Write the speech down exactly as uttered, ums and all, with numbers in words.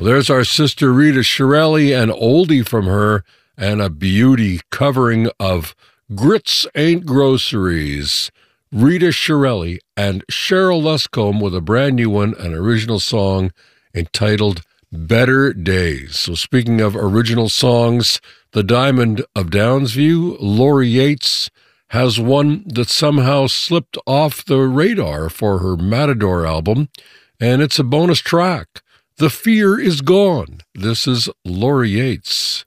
There's our sister Rita Shirelli, an oldie from her, and a beauty covering of Grits Ain't Groceries. Rita Shirelli and Cheryl Luscombe with a brand new one, an original song entitled Better Days. So speaking of original songs, the Diamond of Downsview, Laurie Yates, has one that somehow slipped off the radar for her Matador album, and it's a bonus track. The Fear Is Gone. This is Laurie Yates.